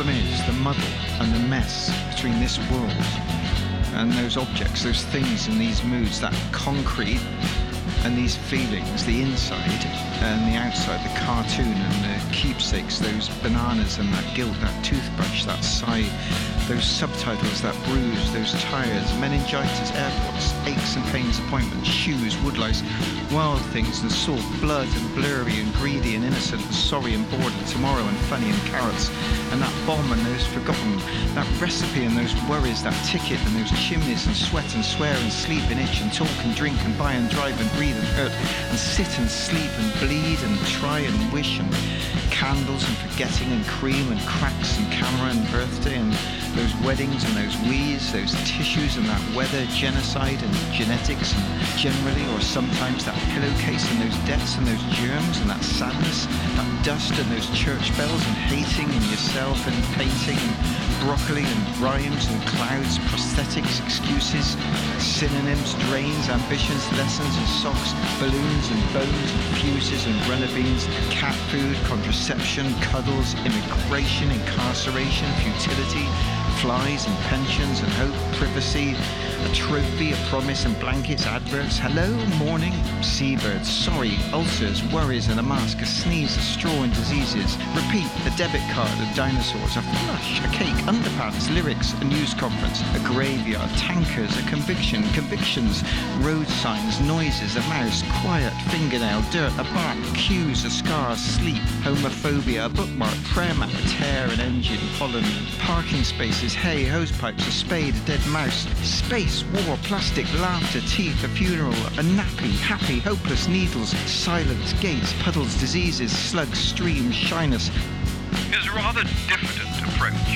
problem is the muddle and the mess between this world and those objects, those things and these moods, that concrete and these feelings, the inside and the outside, the cartoon and the keepsakes, those bananas and that guilt, that toothbrush, that sigh, those subtitles, that bruise, those tires, meningitis, airports, aches and pains, appointments, shoes, woodlice, wild things and salt, blood and blurry and greedy and innocent and sorry and bored and tomorrow and funny and carrots, and that bomb and those forgotten, that recipe and those worries, that ticket and those chimneys and sweat and swear and sleep and itch and talk and drink and buy and drive and breathe and hurt and sit and sleep and bleed and try and wish and candles and forgetting and cream and cracks and camera and birthday and those weddings and those wheeze, those tissues and that weather, genocide and genetics and generally or sometimes that pillowcase and those deaths and those germs and that sadness, that dust and those church bells and hating and yourself and painting and broccoli and rhymes and clouds, prosthetics, excuses, synonyms, drains, ambitions, lessons and socks, balloons and bones and fuses and runner beans, cat food, contraception, cuddles, immigration, incarceration, futility, flies and pensions and hope, privacy, a trophy, a promise and blankets, adverts, hello, morning, seabirds, sorry, ulcers, worries and a mask, a sneeze, a straw and diseases, repeat, a debit card of dinosaurs, a flush, a cake, underpants, lyrics, a news conference, a graveyard, tankers, a conviction, convictions, road signs, noises, a mouse, quiet, fingernail, dirt, a bark, cues, a scar, sleep, homophobia, a bookmark, prayer map, a tear, an engine, pollen, parking spaces, hay, hose pipes, a spade, a dead mouse, space, war, plastic, laughter, teeth, a funeral, a nappy, happy, hopeless, needles, silence, gates, puddles, diseases, slugs, streams, shyness. Is a rather diffident approach